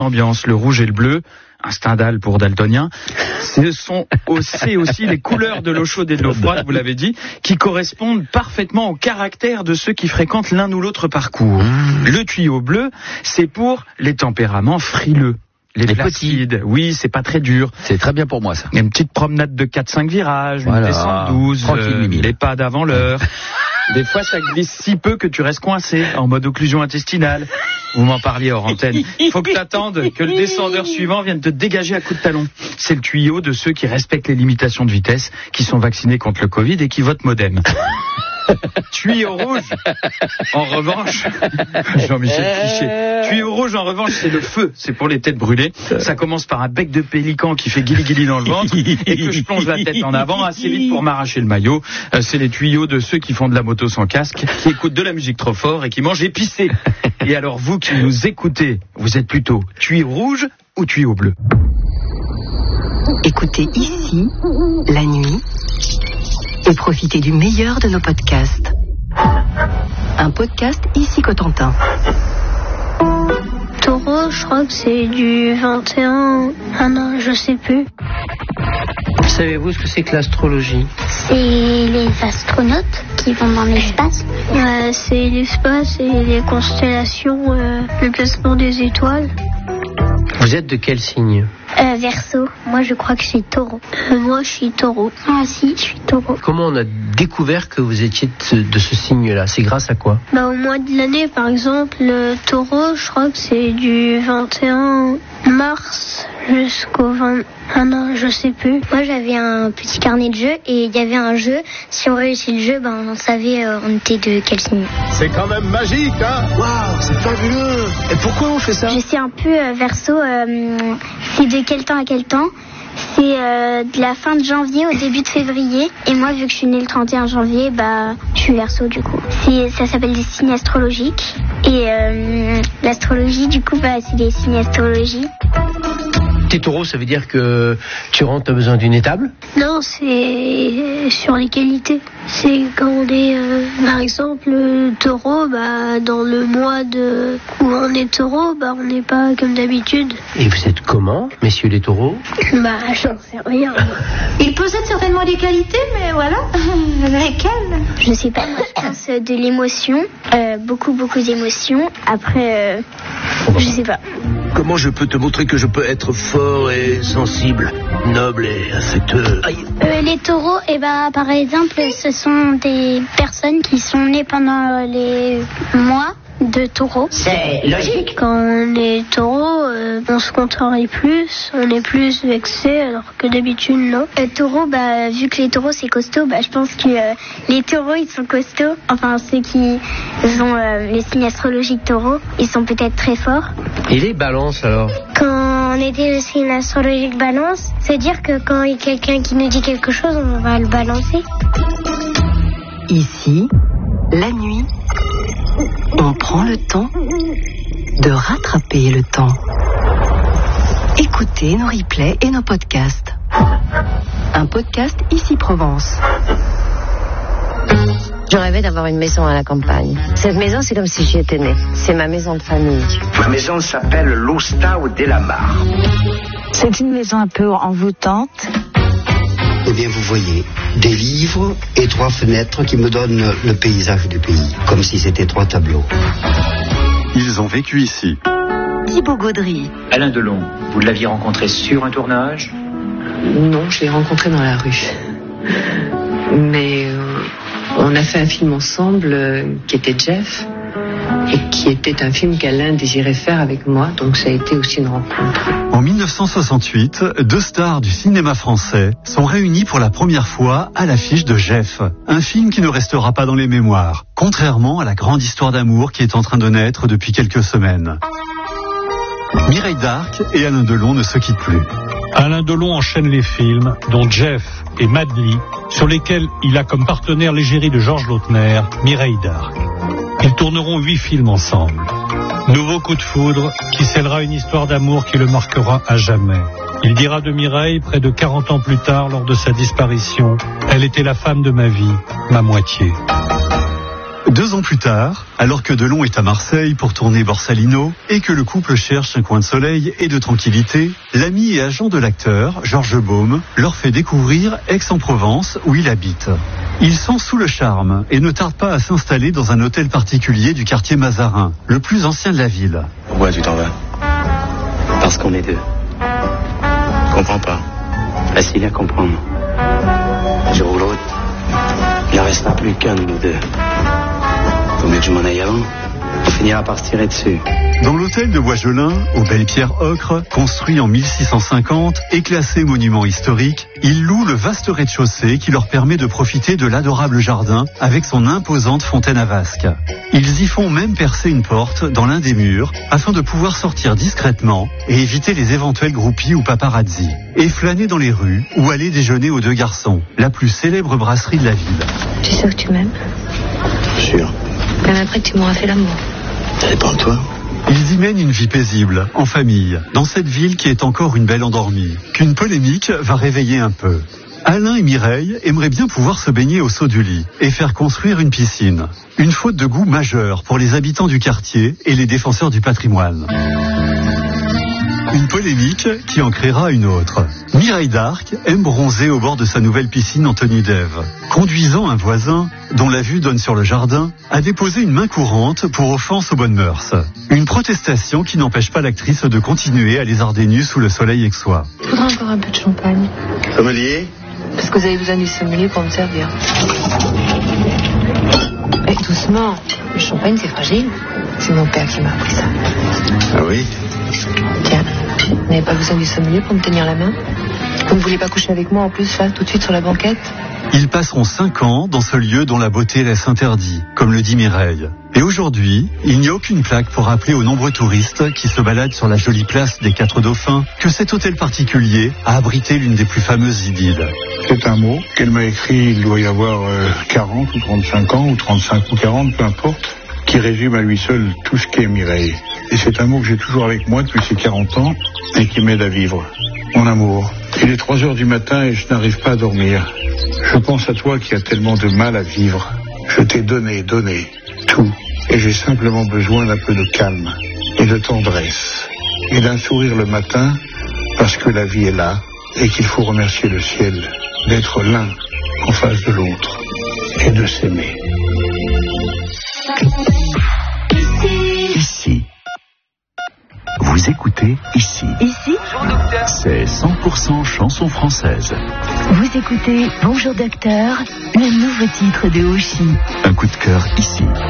ambiance, le rouge et le bleu, un Stendhal pour daltonien, ce sont aussi les couleurs de l'eau chaude et de l'eau froide, vous l'avez dit, qui correspondent parfaitement au caractère de ceux qui fréquentent l'un ou l'autre parcours. Le tuyau bleu, c'est pour les tempéraments frileux. Les placides, oui, c'est pas très dur. C'est très bien pour moi, ça. Il y a une petite promenade de 4-5 virages, une descente 12, les pas d'avant l'heure. Des fois, ça glisse si peu que tu restes coincé, en mode occlusion intestinale. Vous m'en parliez hors antenne. Il faut que tu attendes que le descendeur suivant vienne te dégager à coups de talon. C'est le tuyau de ceux qui respectent les limitations de vitesse, qui sont vaccinés contre le Covid et qui votent Modem. Tuyau rouge, en revanche, Jean-Michel Cliché. Tuyau rouge, en revanche, c'est le feu. C'est pour les têtes brûlées. Ça commence par un bec de pélican qui fait guili-guili dans le ventre et que je plonge la tête en avant assez vite pour m'arracher le maillot. C'est les tuyaux de ceux qui font de la moto sans casque, qui écoutent de la musique trop fort et qui mangent épicé. Et alors, vous qui nous écoutez, vous êtes plutôt tuyau rouge ou tuyau bleu? Écoutez ici, la nuit, et profitez du meilleur de nos podcasts. Un podcast ici Cotentin. Taureau, je crois que c'est du 21. Ah non, je sais plus. Savez-vous ce que c'est que l'astrologie? C'est les astronautes qui vont dans l'espace. C'est l'espace et les constellations, le placement des étoiles. Vous êtes de quel signe? Verseau. Moi, je crois que je suis taureau. Moi, je suis taureau. Ah si, je suis taureau. Comment on a découvert que vous étiez de ce signe-là? C'est grâce à quoi? Au mois de l'année, par exemple, le taureau, je crois que c'est du 21 mars jusqu'au 20... Ah non, je sais plus. Moi, j'avais un petit carnet de jeux et il y avait un jeu. Si on réussit le jeu, on savait on était de quel signe. C'est quand même magique, hein? Waouh, c'est fabuleux! Et pourquoi on fait ça? Je sais un peu, Verseau, c'est de quel temps à quel temps. C'est de la fin de janvier au début de février. Et moi, vu que je suis née le 31 janvier, je suis Verseau du coup. Ça s'appelle des signes astrologiques. Et l'astrologie, du coup, c'est des signes astrologiques. T'es taureau, ça veut dire que tu rentres, t'as besoin d'une étable? Non, c'est sur les qualités. C'est quand on est, par exemple, taureau, dans le mois où on est taureau, on n'est pas comme d'habitude. Et vous êtes comment, messieurs les taureaux? J'en sais rien. Il possède certainement des qualités, mais voilà. Lesquelles? Je sais pas. Je pense de l'émotion, beaucoup d'émotions. Après, je sais pas. Comment je peux te montrer que je peux être fort et sensible, noble et affectueux? Les taureaux, par exemple, ce sont des personnes qui sont nées pendant les mois de taureau. C'est logique. Quand on est taureau, on se contrarie plus, on est plus vexé, alors que d'habitude, non. Taureau, vu que les taureaux, c'est costaud, je pense que les taureaux, ils sont costauds. Enfin, ceux qui ont les signes astrologiques taureaux, ils sont peut-être très forts. Et les balances, alors? Quand on était le signe astrologique balance, c'est-à-dire que quand il y a quelqu'un qui nous dit quelque chose, on va le balancer. Ici, la nuit, on prend le temps de rattraper le temps. Écoutez nos replays et nos podcasts. Un podcast ici Provence. Je rêvais d'avoir une maison à la campagne. Cette maison, c'est comme si j'y étais née. C'est ma maison de famille. Ma maison s'appelle l'Ostau de la Mare. C'est une maison un peu envoûtante. Eh bien, vous voyez, des livres et 3 fenêtres qui me donnent le paysage du pays, comme si c'était 3 tableaux. Ils ont vécu ici. Thibaut Gaudry. Alain Delon, vous l'aviez rencontré sur un tournage? Non, je l'ai rencontré dans la rue. Mais on a fait un film ensemble qui était Jeff et qui était un film qu'Alain désirait faire avec moi, donc ça a été aussi une rencontre. En 1968, 2 stars du cinéma français sont réunies pour la première fois à l'affiche de Jeff, un film qui ne restera pas dans les mémoires, contrairement à la grande histoire d'amour qui est en train de naître depuis quelques semaines. Mireille d'Arc et Alain Delon ne se quittent plus. Alain Delon enchaîne les films, dont Jeff et Madly, sur lesquels il a comme partenaire l'égérie de Georges Lautner, Mireille d'Arc. Ils tourneront 8 films ensemble. Nouveau coup de foudre qui scellera une histoire d'amour qui le marquera à jamais. Il dira de Mireille, près de 40 ans plus tard, lors de sa disparition, « Elle était la femme de ma vie, ma moitié ». 2 ans plus tard, alors que Delon est à Marseille pour tourner Borsalino et que le couple cherche un coin de soleil et de tranquillité, l'ami et agent de l'acteur, Georges Baume, leur fait découvrir Aix-en-Provence où il habite. Ils sont sous le charme et ne tardent pas à s'installer dans un hôtel particulier du quartier Mazarin, le plus ancien de la ville. Pourquoi tu t'en vas? Parce qu'on est deux. Je comprends pas. Facile à comprendre. Un jour ou l'autre, il n'en restera plus qu'un de nous deux. Faut mieux que je m'en aille avant. On finira par se tirer dessus. Dans l'hôtel de Boisgelin, aux belles pierres ocre, construit en 1650 et classé monument historique, ils louent le vaste rez-de-chaussée qui leur permet de profiter de l'adorable jardin avec son imposante fontaine à vasque. Ils y font même percer une porte dans l'un des murs afin de pouvoir sortir discrètement et éviter les éventuels groupies ou paparazzi. Et flâner dans les rues ou aller déjeuner aux Deux Garçons, la plus célèbre brasserie de la ville. Tu sais que tu m'aimes? Sûr. Même après que tu m'auras fait l'amour. Ça dépend de toi. Ils y mènent une vie paisible, en famille, dans cette ville qui est encore une belle endormie, qu'une polémique va réveiller un peu. Alain et Mireille aimeraient bien pouvoir se baigner au saut du lit et faire construire une piscine. Une faute de goût majeure pour les habitants du quartier et les défenseurs du patrimoine. Une polémique qui en créera une autre. Mireille d'Arc aime bronzer au bord de sa nouvelle piscine en tenue d'Ève. Conduisant un voisin, dont la vue donne sur le jardin, a déposé une main courante pour offense aux bonnes mœurs. Une protestation qui n'empêche pas l'actrice de continuer à lézarder nue sous le soleil aixois. Je voudrais encore un peu de champagne. Sommelier? Parce que vous avez besoin du sommelier pour me servir. Et doucement, le champagne c'est fragile. C'est mon père qui m'a appris ça. Ah oui? Tiens, vous n'avez pas besoin du sommelier pour me tenir la main? Vous ne voulez pas coucher avec moi en plus là, tout de suite sur la banquette? Ils passeront 5 ans dans ce lieu dont la beauté laisse interdit, comme le dit Mireille. Et aujourd'hui, il n'y a aucune plaque pour rappeler aux nombreux touristes qui se baladent sur la jolie place des 4 Dauphins que cet hôtel particulier a abrité l'une des plus fameuses idylles. C'est un mot qu'elle m'a écrit, il doit y avoir 40 ou 35 ans, ou 35 ou 40, peu importe, qui résume à lui seul tout ce qu'est Mireille. Et c'est un mot que j'ai toujours avec moi depuis ces 40 ans et qui m'aide à vivre. Mon amour, il est 3 heures du matin et je n'arrive pas à dormir. Je pense à toi qui as tellement de mal à vivre. Je t'ai donné tout. Et j'ai simplement besoin d'un peu de calme et de tendresse. Et d'un sourire le matin parce que la vie est là et qu'il faut remercier le ciel d'être l'un en face de l'autre et de s'aimer. Ici. Vous écoutez Ici. Ici, C'est 100% chanson française. vous écoutez Bonjour Docteur, le nouveau titre de Oshi. Un coup de cœur ici.